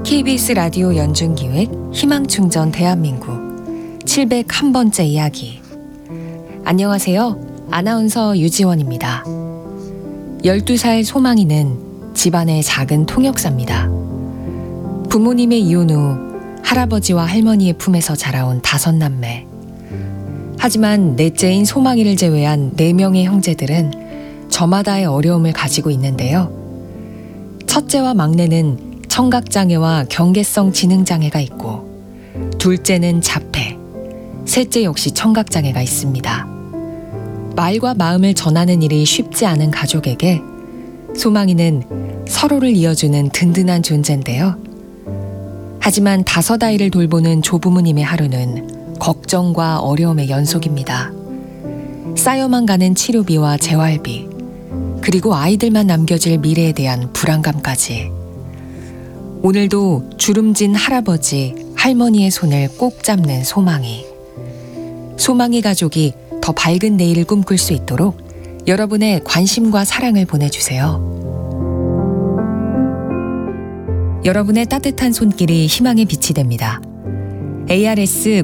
KBS 라디오 연중기획 희망충전 대한민국 701번째 이야기. 안녕하세요. 아나운서 유지원입니다. 12살 소망이는 집안의 작은 통역사입니다. 부모님의 이혼 후 할아버지와 할머니의 품에서 자라온 5남매. 하지만 넷째인 소망이를 제외한 4명의 형제들은 저마다의 어려움을 가지고 있는데요. 첫째와 막내는 청각장애와 경계성 지능장애가 있고, 둘째는 자폐, 셋째 역시 청각장애가 있습니다. 말과 마음을 전하는 일이 쉽지 않은 가족에게 소망이는 서로를 이어주는 든든한 존재인데요. 하지만 5 아이를 돌보는 조부모님의 하루는 걱정과 어려움의 연속입니다. 쌓여만 가는 치료비와 재활비, 그리고 아이들만 남겨질 미래에 대한 불안감까지. 오늘도 주름진 할아버지, 할머니의 손을 꼭 잡는 소망이. 소망이 가족이 더 밝은 내일을 꿈꿀 수 있도록 여러분의 관심과 사랑을 보내주세요. 여러분의 따뜻한 손길이 희망의 빛이 됩니다. ARS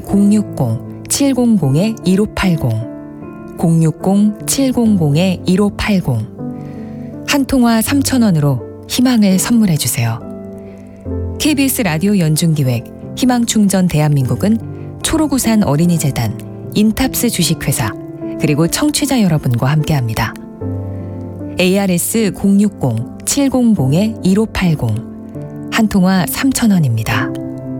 060-700-1580 060-700-1580 한 통화 3,000원으로 희망을 선물해주세요. KBS 라디오 연중기획 희망충전 대한민국은 초록우산 어린이재단, 인탑스 주식회사, 그리고 청취자 여러분과 함께합니다. ARS 060-700-1580 한 통화 3,000원입니다.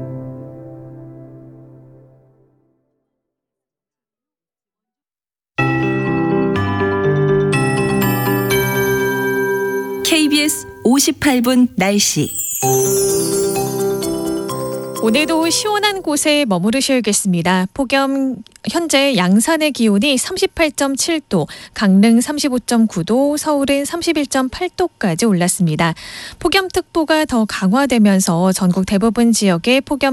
KBS 58분 날씨. 오늘도 시원한 곳에 머무르셔야겠습니다. 폭염 현재 양산의 기온이 38.7도, 강릉 35.9도, 서울은 31.8도까지 올랐습니다. 폭염특보가 더 강화되면서 전국 대부분 지역에 폭염